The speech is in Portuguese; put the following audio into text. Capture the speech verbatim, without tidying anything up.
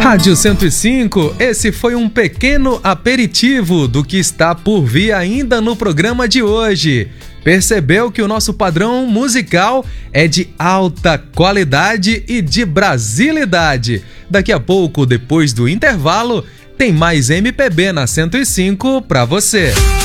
Rádio cento e cinco, esse foi um pequeno aperitivo do que está por vir ainda no programa de hoje. Percebeu que o nosso padrão musical é de alta qualidade e de brasilidade. Daqui a pouco, depois do intervalo, tem mais M P B na cento e cinco para você.